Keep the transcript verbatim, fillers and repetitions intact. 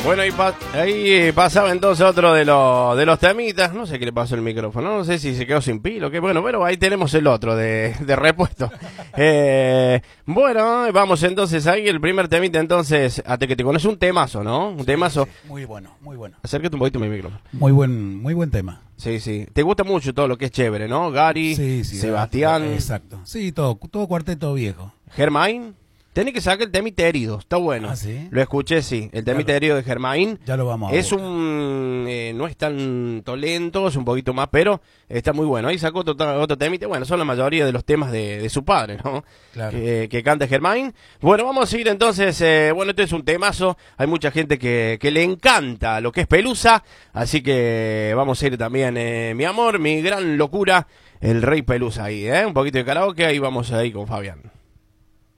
Bueno, ahí, pa ahí pasaba entonces otro de, lo de los temitas. No sé qué le pasó al micrófono, no sé si se quedó sin pila o qué. Bueno, pero ahí tenemos el otro de, de repuesto. eh, bueno, vamos entonces ahí, el primer temita entonces, hasta que te conoces un temazo, ¿no? Un sí, temazo. Sí, muy bueno, muy bueno. Acércate un poquito a mi micrófono. Muy buen, muy buen tema. Sí, sí. Te gusta mucho todo lo que es chévere, ¿no? Gary, sí, sí, Sebastián. Exacto. Sí, todo, todo cuarteto viejo. Germain. Tenés que sacar el temita herido, está bueno. ¿Ah, sí? Lo escuché, sí. El temita herido de Germain. Ya lo vamos a Es buscar. un... Eh, no es tan lento, es un poquito más, pero está muy bueno. Ahí sacó otro, otro temita. Bueno, son la mayoría de los temas de, de su padre, ¿no? Claro. Que, que canta Germain. Bueno, vamos a seguir entonces. Eh, bueno, este es un temazo. Hay mucha gente que, que le encanta lo que es Pelusa. Así que vamos a ir también, eh, mi amor, mi gran locura, el Rey Pelusa ahí, ¿eh? Un poquito de karaoke, ahí vamos ahí con Fabián.